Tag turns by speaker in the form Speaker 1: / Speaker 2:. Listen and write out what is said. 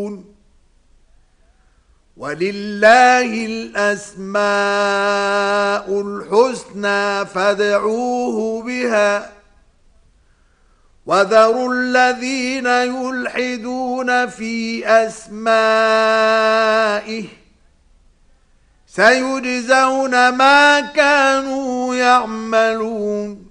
Speaker 1: ولله الأسماء الحسنى فادعوه بها وذروا الذين يلحدون في أسمائه سيجزون ما كانوا يعملون.